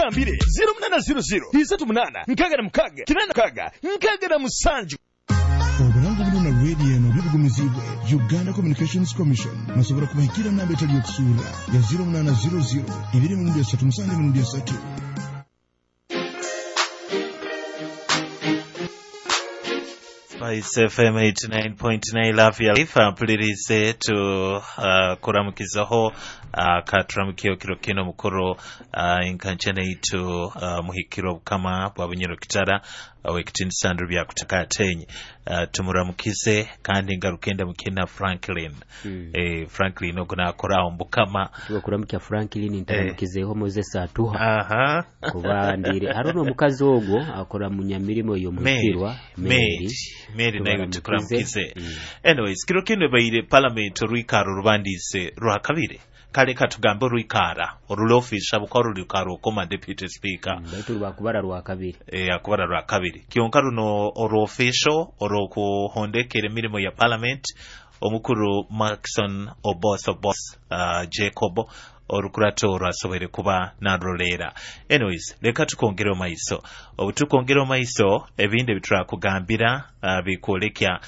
bagambire 0800 38 nkagala mukaga kinana kaga nkagala musanju. Obulango buno na radio eno bibugumizibwe Uganda Communications Commission musobora kubahikira namba etali okusuula ya 0800 237 Spice FM 89.9 Lafia Lifa mpulirize tu kuramukizaho katuramukio kino mukoro inkanchene itu muhikiro kama bwabunyero kitara wekitini sandru bya kutakatenyi tumuramukize kandi ngarukenda mukina Franklin Franklin oguna akora ombukama tukuramukya Franklin ntaramukizeho Moses atuha kuba ndire harono mukazi ogwo akora munyamirimo yo mukirwa Mary nayo tukuramukize. Anyways kirokino bayire parliament ruikaro rubandise ruhakabire kale katugambo ruikara orulofisha bukoro rukaro koma deputy speaker baitu bakubara rwakabiri akubara rwakabiri kionka runo orofisho oroko hondekere mirimo ya parliament omukuru Maxon Obos Jacob orukurato rasobere kuba narolera. Anyways leka tukongera maiso obutukongera maiso ebinde bitura kugambira bikolekya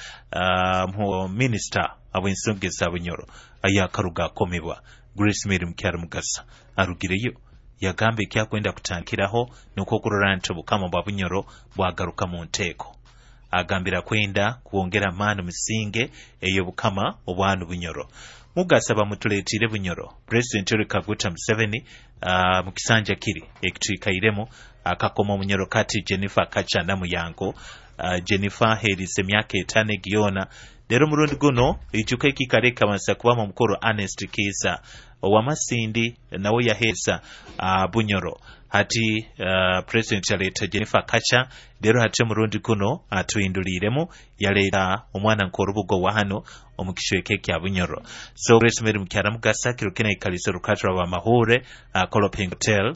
mu minister abwensongeza bunyoro ayakaruga komebwa Grace Mary Mukyara Mugasa arugireyo yagambe kyakwenda kutankiraho nuko kurora nto bukama bwa bunyoro bwagaruka mu nteko agambira kwenda kuongera mano misinge eyo bukama obwanu bunyoro Mugasa bamutuletire bunyoro President Yoweri Kaguta Museveni mukisanja kiri ekitwikairemo akakoma munyoro kati Jennifer Kacha na Muyango Jennifer herise myaka 5 giona dero murundi guno ijuke kikareka mansa kuba mu mukoro Ernest Kisa owamasindi nawe yahesa bunyoro hati President yaleta Jennifer Kacha dero hati murundi guno atuinduliremo yaleta omwana nkorubugo wa hano omukishweke kya bunyoro. So Grace Mary Mukyara Mugasa kirukina ikaliso rukatra wa mahure Coloping Hotel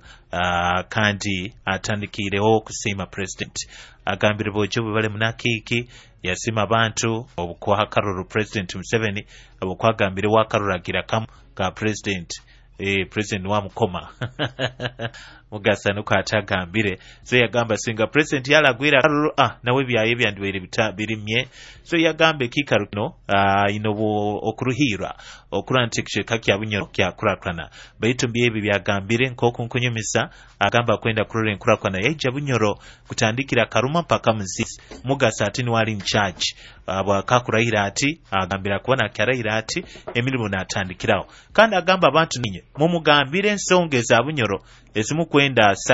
kandi atandikireho kusima President agambire bojo bale munakiki yasima abantu obukwa karoro President Museveni obukwagambire wa karuragira kam ka President President wa mukoma Mugasa nuko atagambire so yagamba singa President yalagwira nawe byaye byandwere birimye so yagambe kikaruno inobo okuruhira okurantikishe kakya bunyoro kya kurakana baitu mbiye byagambire nkoko nkunyumisa agamba kwenda kurore nkurakana yaija bunyoro kutandikira karuma paka muzisi Mugasa ati ni wali in charge abakakurahira ati agambira kubona karahira ati emilimo natandikiraho kandi agamba abantu ninye mumugambire nsonge za bunyoro esimu kwenda